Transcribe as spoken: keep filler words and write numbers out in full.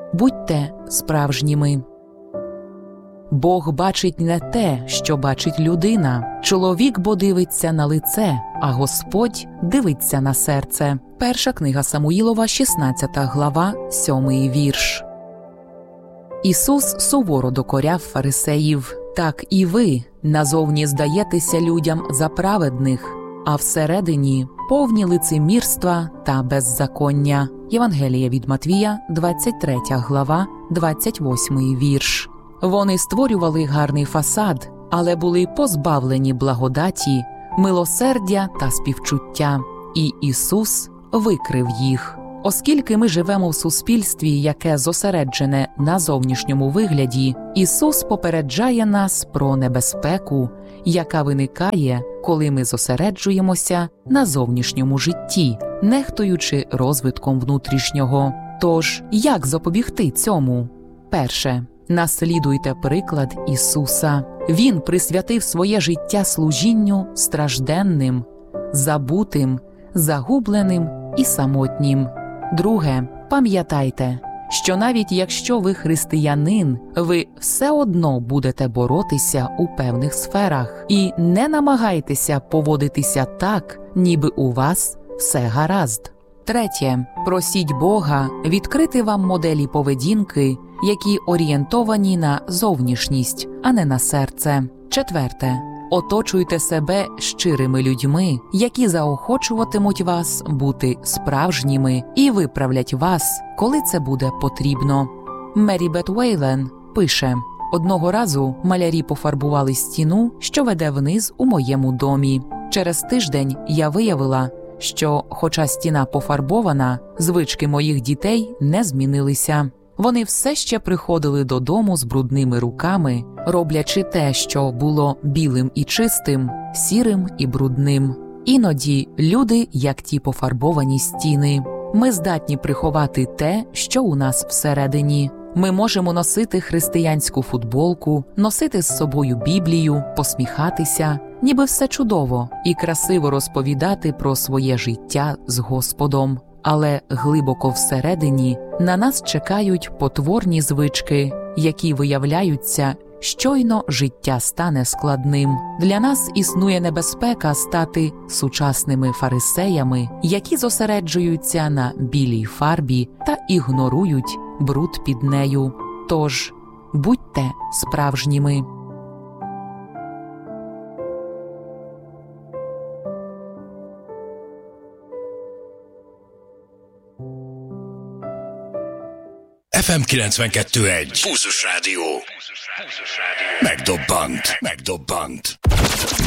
будьте справжніми. Бог бачить не те, що бачить людина. Чоловік бо дивиться на лице, а Господь дивиться на серце. Перша книга Самуїлова, шістнадцята глава, сьомий вірш. Ісус суворо докоряв фарисеїв. Так і ви назовні здаєтеся людям за праведних, а всередині повні лицемірства та беззаконня. Євангеліє від Матвія, двадцять третя глава, двадцять восьмий вірш. Вони створювали гарний фасад, але були позбавлені благодаті, милосердя та співчуття. І Ісус викрив їх. Оскільки ми живемо в суспільстві, яке зосереджене на зовнішньому вигляді, Ісус попереджає нас про небезпеку, яка виникає, коли ми зосереджуємося на зовнішньому житті, нехтуючи розвитком внутрішнього. Тож, як запобігти цьому? Перше. Наслідуйте приклад Ісуса. Він присвятив своє життя служінню стражденним, забутим, загубленим і самотнім. Друге. Пам'ятайте, що навіть якщо ви християнин, ви все одно будете боротися у певних сферах. І не намагайтеся поводитися так, ніби у вас все гаразд. Третє. Просіть Бога відкрити вам моделі поведінки, які орієнтовані на зовнішність, а не на серце. Четверте. Оточуйте себе щирими людьми, які заохочуватимуть вас бути справжніми і виправлять вас, коли це буде потрібно. Мері Бет Уейлен пише: «Одного разу малярі пофарбували стіну, що веде вниз у моєму домі. Через тиждень я виявила, що, хоча стіна пофарбована, звички моїх дітей не змінилися. Вони все ще приходили додому з брудними руками, роблячи те, що було білим і чистим, сірим і брудним. Іноді люди, як ті пофарбовані стіни. Ми здатні приховати те, що у нас всередині. Ми можемо носити християнську футболку, носити з собою Біблію, посміхатися, ніби все чудово, і красиво розповідати про своє життя з Господом. Але глибоко всередині на нас чекають потворні звички, які виявляються, щойно життя стане складним. Для нас існує небезпека стати сучасними фарисеями, які зосереджуються на білій фарбі та ігнорують бруд під нею. Тож, будьте справжніми. еф ем kilencvenkettő egy. Pulzus Rádió. Megdobbant. Megdobbant.